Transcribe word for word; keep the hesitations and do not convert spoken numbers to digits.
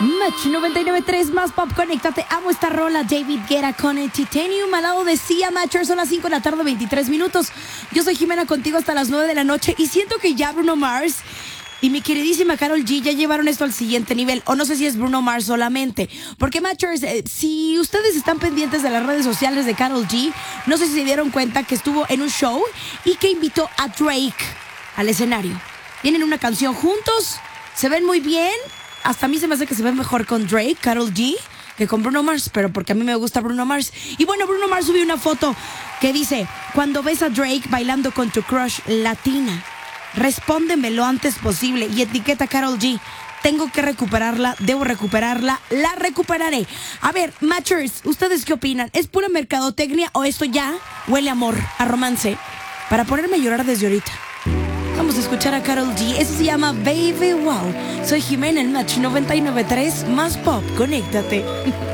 Match noventa y nueve punto tres más pop, conéctate. Amo esta rola, David Guetta con el Titanium al lado de Sia Matcher. Son las cinco de la tarde, veintitrés minutos. Yo soy Jimena contigo hasta las nueve de la noche y siento que ya Bruno Mars y mi queridísima Karol G ya llevaron esto al siguiente nivel. O no sé si es Bruno Mars solamente. Porque, Matchers, eh, si ustedes están pendientes de las redes sociales de Karol G, no sé si se dieron cuenta que estuvo en un show y que invitó a Drake al escenario. Tienen una canción juntos, se ven muy bien. Hasta a mí se me hace que se ve mejor con Drake, Karol G, que con Bruno Mars, pero porque a mí me gusta Bruno Mars. Y bueno, Bruno Mars subió una foto que dice: cuando ves a Drake bailando con tu crush latina, respóndeme lo antes posible y etiqueta a Karol G. Tengo que recuperarla, debo recuperarla, la recuperaré. A ver, Matchers, ¿ustedes qué opinan? ¿Es pura mercadotecnia o esto ya huele a amor, a romance? Para ponerme a llorar desde ahorita. Vamos a escuchar a Karol G. Eso se llama Baby Wow. Soy Jimena en Match noventa y nueve punto tres más pop. Conéctate.